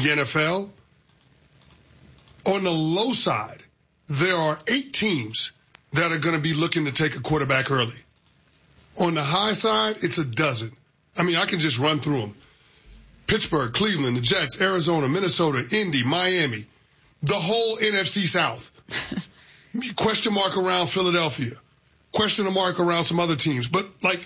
NFL, on the low side, there are 8 teams that are going to be looking to take a quarterback early. On the high side, it's a dozen. I mean, I can just run through them. Pittsburgh, Cleveland, the Jets, Arizona, Minnesota, Indy, Miami, the whole NFC South. Question mark around Philadelphia. Question mark around some other teams. But,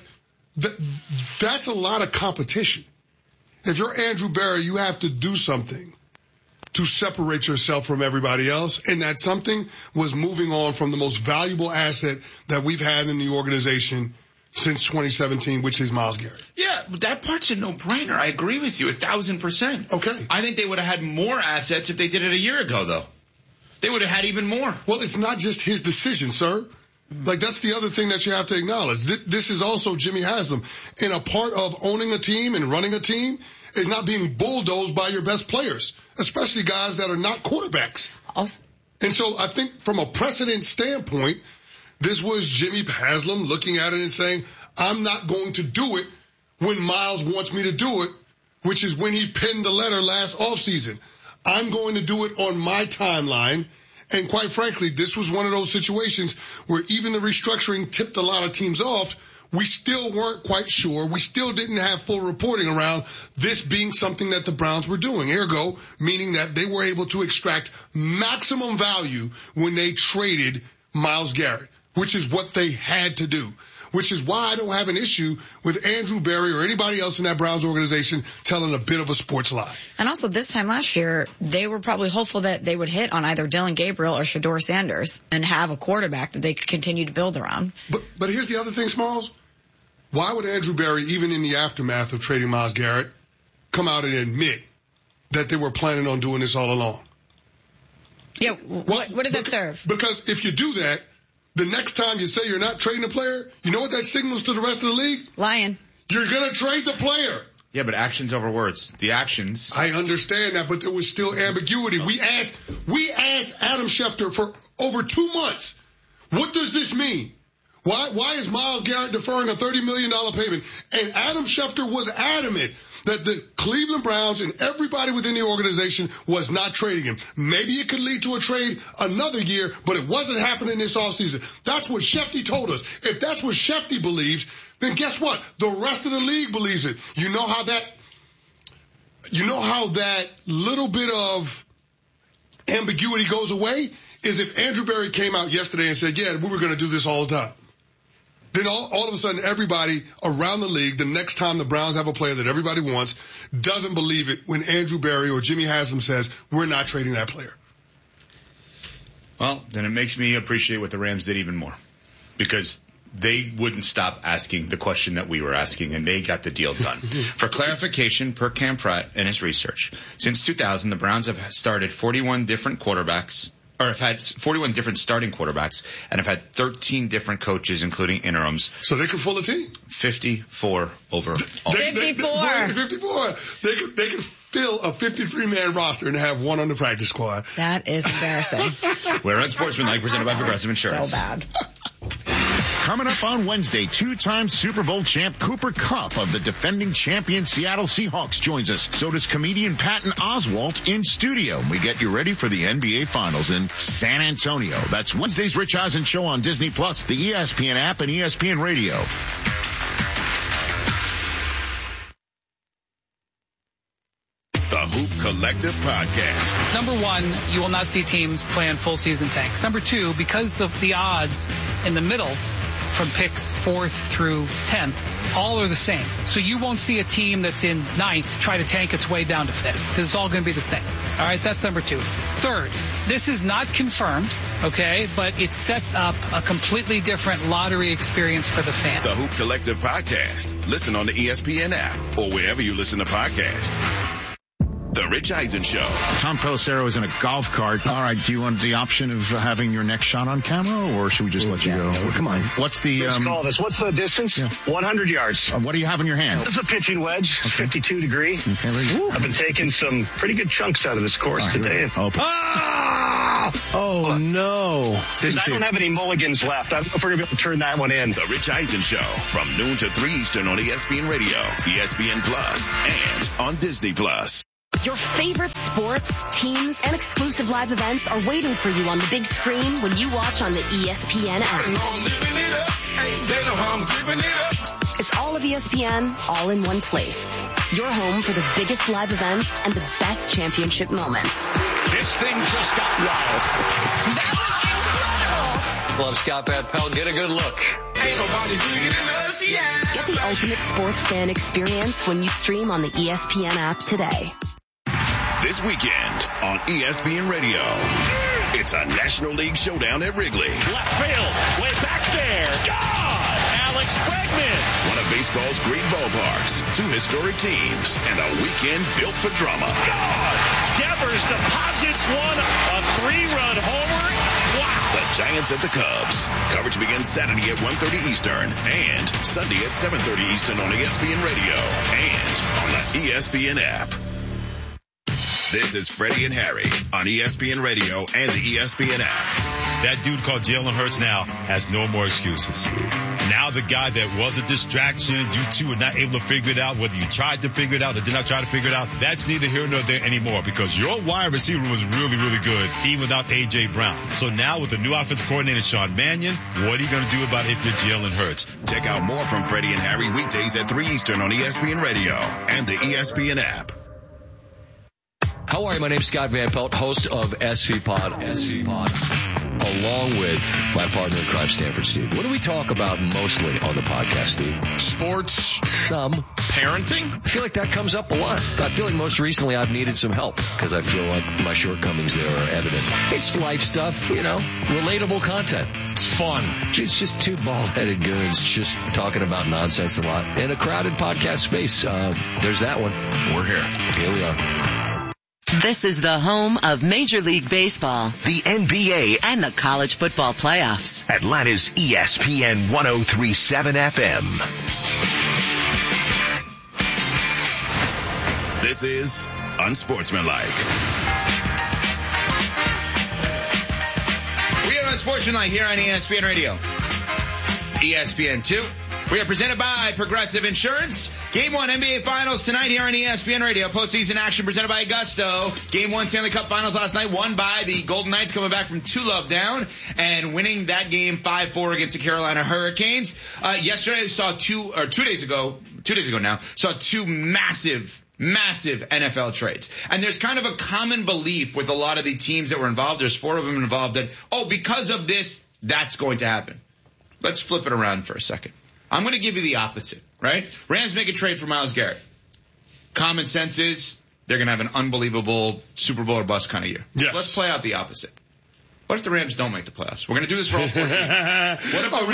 that's a lot of competition. If you're Andrew Berry, you have to do something to separate yourself from everybody else. And that something was moving on from the most valuable asset that we've had in the organization since 2017, which is Myles Garrett. Yeah, that part's a no-brainer. I agree with you 1,000%. Okay. I think they would have had more assets if they did it a year ago, though. They would have had even more. Well, it's not just his decision, sir. That's the other thing that you have to acknowledge. This is also Jimmy Haslam. And a part of owning a team and running a team is not being bulldozed by your best players, especially guys that are not quarterbacks. And so I think from a precedent standpoint, this was Jimmy Haslam looking at it and saying, I'm not going to do it when Myles wants me to do it, which is when he penned the letter last offseason. I'm going to do it on my timeline. And quite frankly, this was one of those situations where even the restructuring tipped a lot of teams off. We still weren't quite sure. We still didn't have full reporting around this being something that the Browns were doing. Ergo, meaning that they were able to extract maximum value when they traded Myles Garrett, which is what they had to do. Which is why I don't have an issue with Andrew Berry or anybody else in that Browns organization telling a bit of a sports lie. And also this time last year, they were probably hopeful that they would hit on either Dillon Gabriel or Shedeur Sanders and have a quarterback that they could continue to build around. But here's the other thing, Smalls. Why would Andrew Berry, even in the aftermath of trading Myles Garrett, come out and admit that they were planning on doing this all along? Yeah, what does that serve? Because if you do that, the next time you say you're not trading a player, you know what that signals to the rest of the league? Lying. You're going to trade the player. Yeah, but actions over words. The actions. I understand that, but there was still ambiguity. We asked Adam Schefter for over 2 months, what does this mean? Why is Myles Garrett deferring a $30 million payment? And Adam Schefter was adamant that the Cleveland Browns and everybody within the organization was not trading him. Maybe it could lead to a trade another year, but it wasn't happening this offseason. That's what Shefty told us. If that's what Shefty believes, then guess what? The rest of the league believes it. You know how that little bit of ambiguity goes away is if Andrew Berry came out yesterday and said, yeah, we were going to do this all the time. Then all of a sudden, everybody around the league, the next time the Browns have a player that everybody wants, doesn't believe it when Andrew Berry or Jimmy Haslam says, we're not trading that player. Well, then it makes me appreciate what the Rams did even more. Because they wouldn't stop asking the question that we were asking, and they got the deal done. For clarification, per Cam Pratt and his research, since 2000, the Browns have started 41 different quarterbacks, or have had 41 different starting quarterbacks, and have had 13 different coaches, including interims. So they could fill a team. 54 overall. 54. 54. They could fill a 53-man roster and have one on the practice squad. That is embarrassing. We're Unsportsmanlike, presented by Progressive Insurance. So bad. Coming up on Wednesday, 2-time Super Bowl champ Cooper Kupp of the defending champion Seattle Seahawks joins us. So does comedian Patton Oswalt in studio. We get you ready for the NBA Finals in San Antonio. That's Wednesday's Rich Eisen Show on Disney+, the ESPN app, and ESPN Radio. The Hoop Collective Podcast. Number one, you will not see teams playing full season tanks. Number two, because of the odds in the middle from picks 4th through 10th, all are the same. So you won't see a team that's in 9th try to tank its way down to 5th. Because it's all going to be the same. All right, that's number two. Third, this is not confirmed, okay, but it sets up a completely different lottery experience for the fan. The Hoop Collective Podcast. Listen on the ESPN app or wherever you listen to podcasts. The Rich Eisen Show. Tom Pelissero is in a golf cart. All right, do you want the option of having your next shot on camera, or should we just let you go? No, come on. What's the... call this. What's the distance? Yeah. 100 yards. What do you have in your hand? This is a pitching wedge, 52 degree. Okay, I've been taking some pretty good chunks out of this course today. Oh, no. I don't have any mulligans left. I'm going to be able to turn that one in. The Rich Eisen Show from noon to 3 Eastern on ESPN Radio, ESPN Plus, and on Disney Plus. Your favorite sports, teams, and exclusive live events are waiting for you on the big screen when you watch on the ESPN app. It's all of ESPN, all in one place. Your home for the biggest live events and the best championship moments. This thing just got wild. That was incredible. Love Scott Van Pelt. Get a good look. Ain't nobody bigger than us, yeah. Get the ultimate sports fan experience when you stream on the ESPN app today. This weekend on ESPN Radio, it's a National League showdown at Wrigley. Left field, way back there. God! Alex Bregman. One of baseball's great ballparks, two historic teams, and a weekend built for drama. God! Devers deposits one, a 3-run homer. Wow! The Giants at the Cubs. Coverage begins Saturday at 1:30 Eastern and Sunday at 7:30 Eastern on ESPN Radio and on the ESPN app. This is Freddie and Harry on ESPN Radio and the ESPN app. That dude called Jalen Hurts now has no more excuses. Now the guy that was a distraction, you two are not able to figure it out, whether you tried to figure it out or did not try to figure it out, that's neither here nor there anymore because your wide receiver was really, really good, even without A.J. Brown. So now with the new offensive coordinator, Sean Mannion, what are you going to do about it if you're Jalen Hurts? Check out more from Freddie and Harry weekdays at 3 Eastern on ESPN Radio and the ESPN app. How are you? My name's Scott Van Pelt, host of SV Pod, along with my partner in crime, Stanford Steve. What do we talk about mostly on the podcast, Steve? Sports. Some. Parenting? I feel like that comes up a lot. I feel like most recently I've needed some help because I feel like my shortcomings there are evident. It's life stuff, relatable content. It's fun. It's just two bald-headed goons just talking about nonsense a lot in a crowded podcast space. There's that one. We're here. Here we are. This is the home of Major League Baseball, the NBA, and the college football playoffs. Atlanta's ESPN 103.7 FM. This is Unsportsmanlike. We are Unsportsmanlike here on ESPN Radio. ESPN2. We are presented by Progressive Insurance. Game 1 NBA Finals tonight here on ESPN Radio. Postseason action presented by Augusto. Game 1 Stanley Cup Finals last night won by the Golden Knights coming back from 2-0 down and winning that game 5-4 against the Carolina Hurricanes. Yesterday we saw 2 days ago now, saw two massive NFL trades. And there's kind of a common belief with a lot of the teams that were involved. There's 4 of them involved that, because of this, that's going to happen. Let's flip it around for a second. I'm going to give you the opposite, right? Rams make a trade for Myles Garrett. Common sense is they're going to have an unbelievable Super Bowl or bust kind of year. Yes. Let's play out the opposite. What if the Rams don't make the playoffs? We're going to do this for all 4 teams. What if the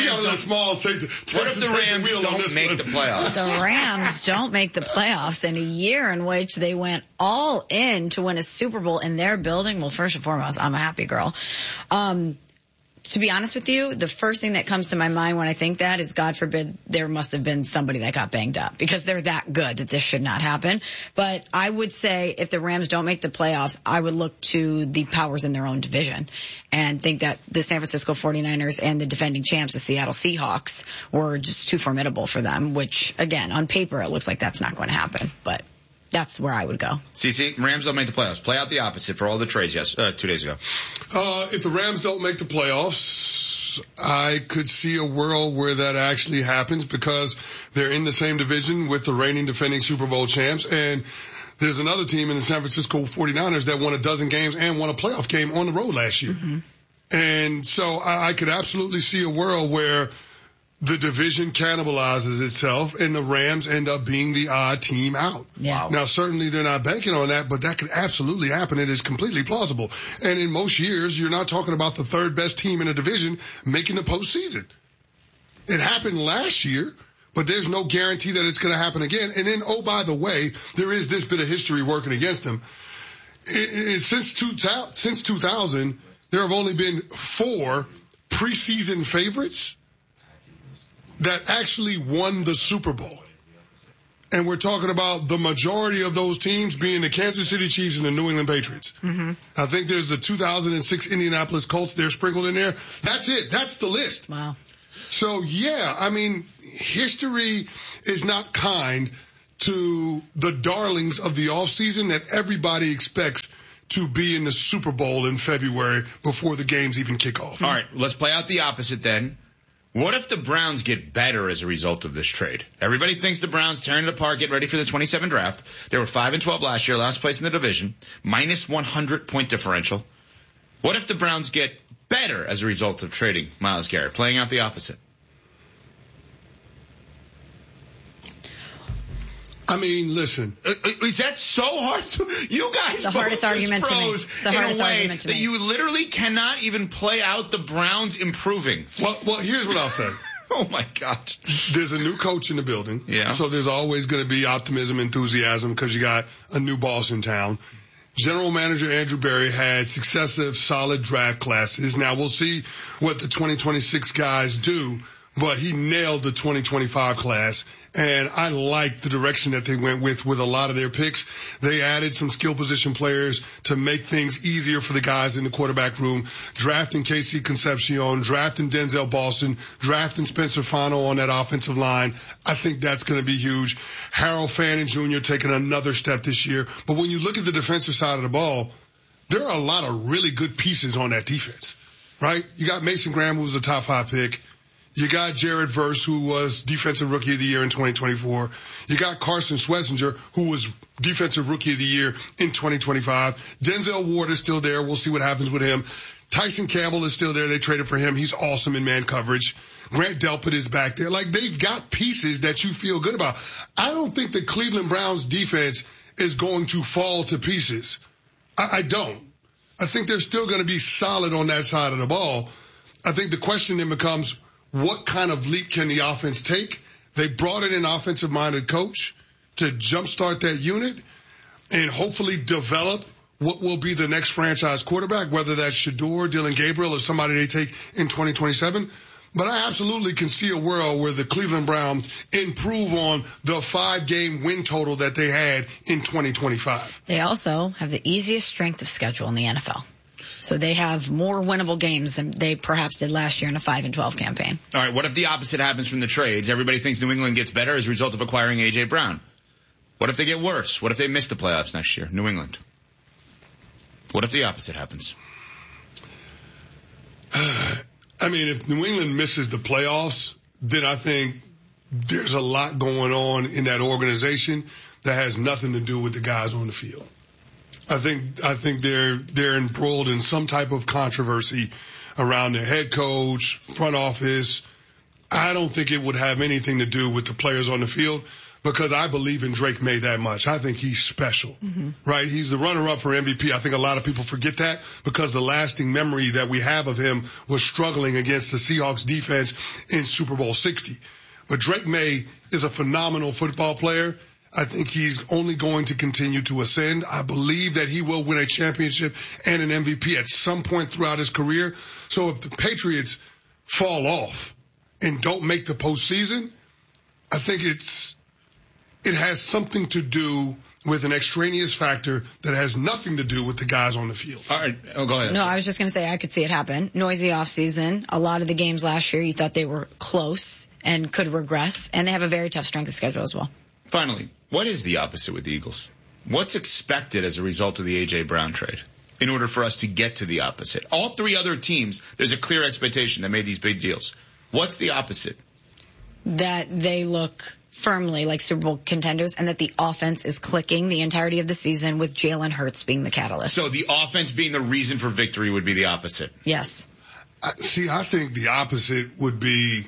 Rams don't make the playoffs? The Rams don't make the playoffs in a year in which they went all in to win a Super Bowl in their building. Well, first and foremost, I'm a happy girl. To be honest with you, the first thing that comes to my mind when I think that is, God forbid, there must have been somebody that got banged up because they're that good that this should not happen. But I would say if the Rams don't make the playoffs, I would look to the powers in their own division and think that the San Francisco 49ers and the defending champs, the Seattle Seahawks, were just too formidable for them, which, again, on paper, it looks like that's not going to happen. But that's where I would go. CC, Rams don't make the playoffs. Play out the opposite for all the trades 2 days ago. If the Rams don't make the playoffs, I could see a world where that actually happens because they're in the same division with the reigning defending Super Bowl champs. And there's another team in the San Francisco 49ers that won a dozen games and won a playoff game on the road last year. Mm-hmm. And so I could absolutely see a world where the division cannibalizes itself and the Rams end up being the odd team out. Yeah. Now, certainly they're not banking on that, but that could absolutely happen. It is completely plausible. And in most years, you're not talking about the third best team in a division making the postseason. It happened last year, but there's no guarantee that it's going to happen again. And then, oh, by the way, there is this bit of history working against them. Since 2000, there have only been 4 preseason favorites that actually won the Super Bowl. And we're talking about the majority of those teams being the Kansas City Chiefs and the New England Patriots. Mm-hmm. I think there's the 2006 Indianapolis Colts. They're sprinkled in there. That's it. That's the list. Wow. So, yeah, I mean, history is not kind to the darlings of the offseason that everybody expects to be in the Super Bowl in February before the games even kick off. All right, let's play out the opposite then. What if the Browns get better as a result of this trade? Everybody thinks the Browns tearing it apart, get ready for the 27 draft. They were 5-12 last year, last place in the division, minus 100 point differential. What if the Browns get better as a result of trading Myles Garrett, playing out the opposite? I mean, listen. Is that so hard to... You guys the hardest argument to me. It's the hardest argument to me. That you literally cannot even play out the Browns improving. Well, here's what I'll say. Oh, my God. There's a new coach in the building. Yeah. So there's always going to be optimism, enthusiasm, because you got a new boss in town. General Manager Andrew Berry had successive solid draft classes. Now, we'll see what the 2026 guys do, but he nailed the 2025 class. And I like the direction that they went with a lot of their picks. They added some skill position players to make things easier for the guys in the quarterback room, drafting KC Concepcion, drafting Denzel Boston, drafting Spencer Fano on that offensive line. I think that's going to be huge. Harold Fanning Jr. taking another step this year. But when you look at the defensive side of the ball, there are a lot of really good pieces on that defense, right? You got Mason Graham, who was a top 5 pick. You got Jared Verse, who was Defensive Rookie of the Year in 2024. You got Carson Schlesinger, who was Defensive Rookie of the Year in 2025. Denzel Ward is still there. We'll see what happens with him. Tyson Campbell is still there. They traded for him. He's awesome in man coverage. Grant Delpit is back there. Like, they've got pieces that you feel good about. I don't think the Cleveland Browns defense is going to fall to pieces. I don't. I think they're still going to be solid on that side of the ball. I think the question then becomes, what kind of leap can the offense take? They brought in an offensive-minded coach to jumpstart that unit and hopefully develop what will be the next franchise quarterback, whether that's Shedeur, Dylan Gabriel, or somebody they take in 2027. But I absolutely can see a world where the Cleveland Browns improve on the 5-game win total that they had in 2025. They also have the easiest strength of schedule in the NFL. So they have more winnable games than they perhaps did last year in a 5-12 campaign. All right, what if the opposite happens from the trades? Everybody thinks New England gets better as a result of acquiring A.J. Brown. What if they get worse? What if they miss the playoffs next year, New England? What if the opposite happens? I mean, if New England misses the playoffs, then I think there's a lot going on in that organization that has nothing to do with the guys on the field. I think they're embroiled in some type of controversy around their head coach, front office. I don't think it would have anything to do with the players on the field, because I believe in Drake May that much. I think he's special, right? He's the runner-up for MVP. I think a lot of people forget that because the lasting memory that we have of him was struggling against the Seahawks defense in Super Bowl 60. But Drake May is a phenomenal football player. I think he's only going to continue to ascend. I believe that he will win a championship and an MVP at some point throughout his career. So if the Patriots fall off and don't make the postseason, I think it has something to do with an extraneous factor that has nothing to do with the guys on the field. All right. Oh, go ahead. No, I was just going to say I could see it happen. Noisy offseason. A lot of the games last year you thought they were close and could regress, and they have a very tough strength of schedule as well. Finally, what is the opposite with the Eagles? What's expected as a result of the A.J. Brown trade in order for us to get to the opposite? All 3 other teams, there's a clear expectation that made these big deals. What's the opposite? That they look firmly like Super Bowl contenders and that the offense is clicking the entirety of the season with Jalen Hurts being the catalyst. So the offense being the reason for victory would be the opposite? Yes. I think the opposite would be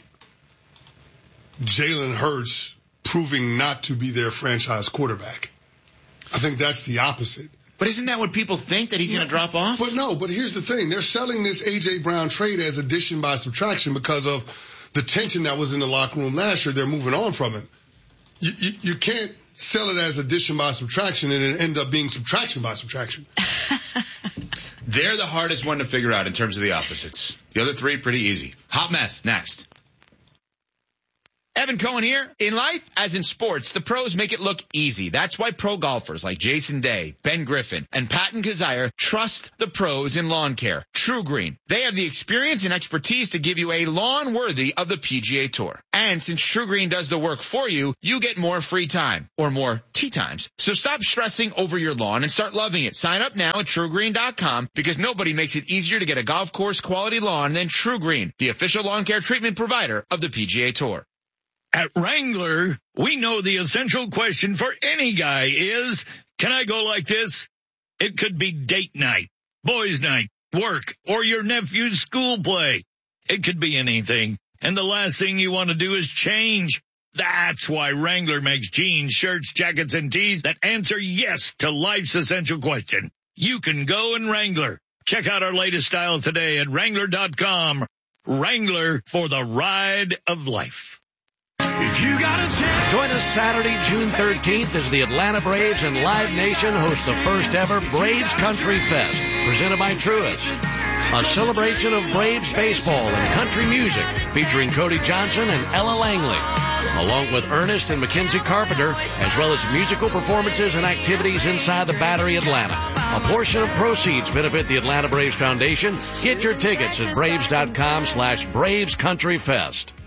Jalen Hurts proving not to be their franchise quarterback. I think that's the opposite. But isn't that what people think, that he's going to drop off? But here's the thing. They're selling this A.J. Brown trade as addition by subtraction because of the tension that was in the locker room last year. They're moving on from him. You can't sell it as addition by subtraction and it end up being subtraction by subtraction. They're the hardest one to figure out in terms of the opposites. The other 3, pretty easy. Hot mess, next. Evan Cohen here. In life, as in sports, the pros make it look easy. That's why pro golfers like Jason Day, Ben Griffin, and Patton Kazire trust the pros in lawn care. True Green. They have the experience and expertise to give you a lawn worthy of the PGA Tour. And since True Green does the work for you, you get more free time, or more tee times. So stop stressing over your lawn and start loving it. Sign up now at TrueGreen.com because nobody makes it easier to get a golf course quality lawn than True Green, the official lawn care treatment provider of the PGA Tour. At Wrangler, we know the essential question for any guy is, can I go like this? It could be date night, boys night, work, or your nephew's school play. It could be anything. And the last thing you want to do is change. That's why Wrangler makes jeans, shirts, jackets, and tees that answer yes to life's essential question. You can go in Wrangler. Check out our latest styles today at Wrangler.com. Wrangler, for the ride of life. If you got a chance. Join us Saturday, June 13th as the Atlanta Braves and Live Nation host the first ever Braves Country Fest, presented by Truist. A celebration of Braves baseball and country music featuring Cody Johnson and Ella Langley, along with Ernest and Mackenzie Carpenter, as well as musical performances and activities inside the Battery Atlanta. A portion of proceeds benefit the Atlanta Braves Foundation. Get your tickets at Braves.com/Braves Country Fest.